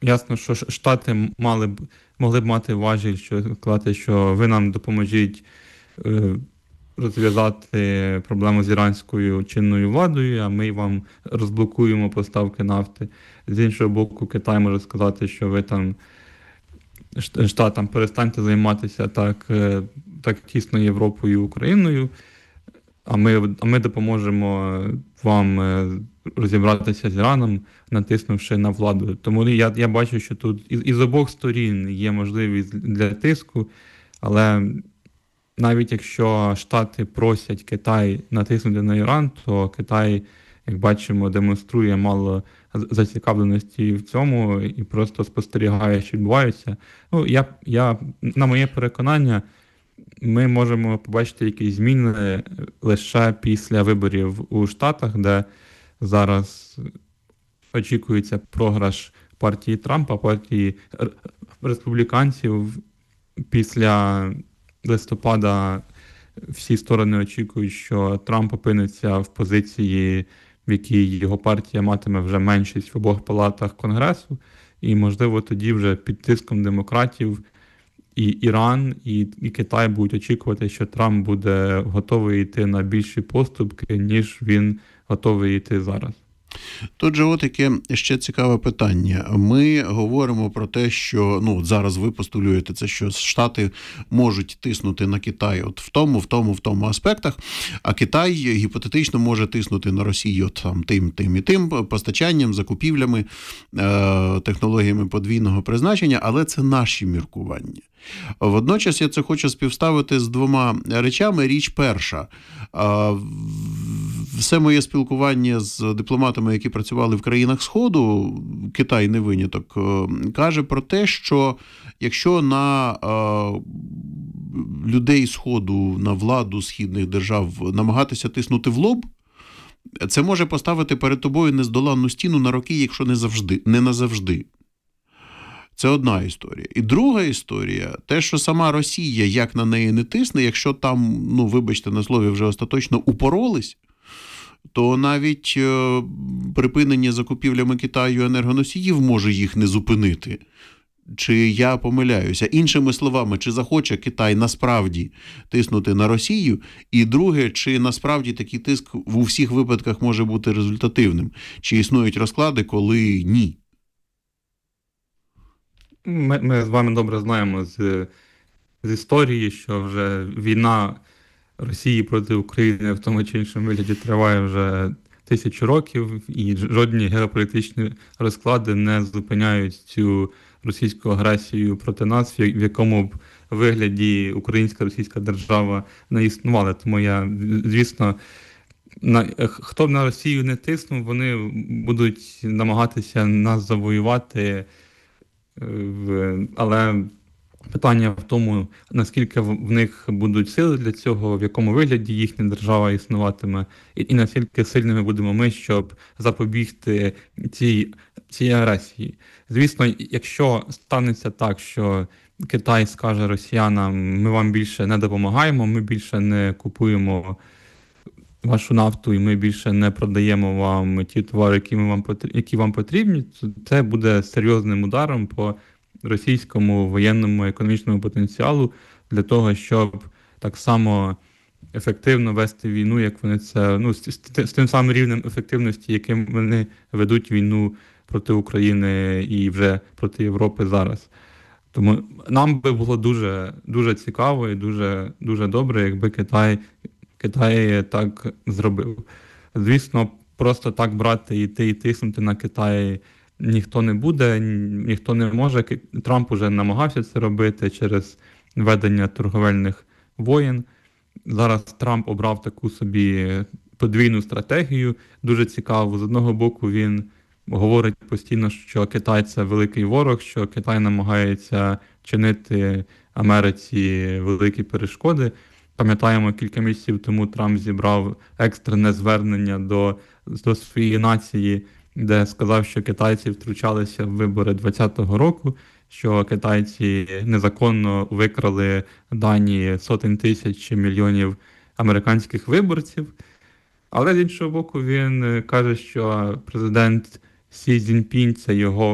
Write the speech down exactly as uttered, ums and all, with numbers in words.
ясно, що Штати мали б, могли б мати важіль, що сказати, що ви нам допоможіть е, розв'язати проблему з іранською чинною владою, а ми вам розблокуємо поставки нафти. З іншого боку, Китай може сказати, що ви там Штатам перестаньте займатися так, так тісно Європою і Україною, а ми, а ми допоможемо вам розібратися з Іраном, натиснувши на владу. Тому я, я бачу, що тут із, із обох сторін є можливість для тиску, але навіть якщо Штати просять Китай натиснути на Іран, то Китай, як бачимо, демонструє мало зацікавленості в цьому і просто спостерігає, що відбувається. Ну, я, я, на моє переконання, ми можемо побачити якісь зміни лише після виборів у Штатах, де зараз очікується програш партії Трампа, партії республіканців. Після листопада всі сторони очікують, що Трамп опиниться в позиції, в якій його партія матиме вже меншість в обох палатах Конгресу, і, можливо, тоді вже під тиском демократів і Іран, і, і Китай будуть очікувати, що Трамп буде готовий йти на більші поступки, ніж він готовий йти зараз. Тут же от яке ще цікаве питання. Ми говоримо про те, що, ну, зараз ви постулюєте це, що Штати можуть тиснути на Китай от в тому, в тому, в тому аспектах, а Китай гіпотетично може тиснути на Росію от там тим, тим і тим постачанням, закупівлями, е- технологіями подвійного призначення, але це наші міркування. Водночас я це хочу співставити з двома речами. Річ перша. Все моє спілкування з дипломатами, які працювали в країнах Сходу, Китай не виняток, каже про те, що якщо на людей Сходу, на владу східних держав намагатися тиснути в лоб, це може поставити перед тобою нездоланну стіну на роки, якщо не завжди, не назавжди. Це одна історія. І друга історія, те, що сама Росія, як на неї не тисне, якщо там, ну, вибачте на слові, вже остаточно упоролись, то навіть е, припинення закупівлями Китаю енергоносіїв може їх не зупинити. Чи я помиляюся? Іншими словами, чи захоче Китай насправді тиснути на Росію? І друге, чи насправді такий тиск в усіх випадках може бути результативним? Чи існують розклади, коли ні? Ми, ми з вами добре знаємо з, з історії, що вже війна Росії проти України в тому чи іншому вигляді триває вже тисячу років, і жодні геополітичні розклади не зупиняють цю російську агресію проти нас, в якому б вигляді українська російська держава не існувала. Тому я, звісно, на, хто б на Росію не тиснув, вони будуть намагатися нас завоювати. Але питання в тому, наскільки в них будуть сили для цього, в якому вигляді їхня держава існуватиме, і, і наскільки сильними будемо ми, щоб запобігти цій, цій агресії. Звісно, якщо станеться так, що Китай скаже росіянам, ми вам більше не допомагаємо, ми більше не купуємо вашу нафту, і ми більше не продаємо вам ті товари, які, ми вам, які вам потрібні, це буде серйозним ударом по російському воєнному економічному потенціалу для того, щоб так само ефективно вести війну, як вони це, ну, з, з, з тим самим рівнем ефективності, яким вони ведуть війну проти України і вже проти Європи зараз. Тому нам би було дуже, дуже цікаво і дуже, дуже добре, якби Китай Китай так зробив. Звісно, просто так брати, йти і тиснути на Китай ніхто не буде, ніхто не може. Трамп уже намагався це робити через ведення торговельних воєн. Зараз Трамп обрав таку собі подвійну стратегію, дуже цікаву. З одного боку, він говорить постійно, що Китай – це великий ворог, що Китай намагається чинити Америці великі перешкоди. Пам'ятаємо, кілька місяців тому Трамп зібрав екстрене звернення до, до своєї нації, де сказав, що китайці втручалися в вибори двадцятого року, що китайці незаконно викрали дані сотень тисяч чи мільйонів американських виборців. Але з іншого боку він каже, що президент Сі Цзіньпінь – це його